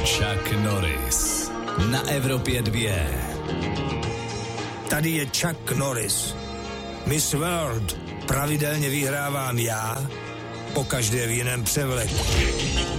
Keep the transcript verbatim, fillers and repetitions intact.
Chuck Norris na Evropě dvě. Tady je Chuck Norris. Miss World pravidelně vyhrávám já, pokaždé v jiném převleku.